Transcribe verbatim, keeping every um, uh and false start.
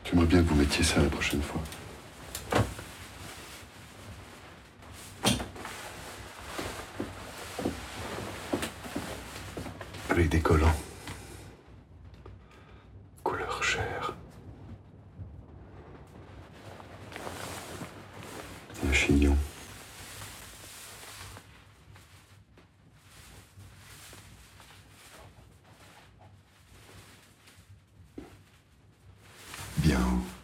J'aimerais bien que vous mettiez ça la prochaine fois. Avec des collants. Couleur chair. Et un chignon. Bien haut.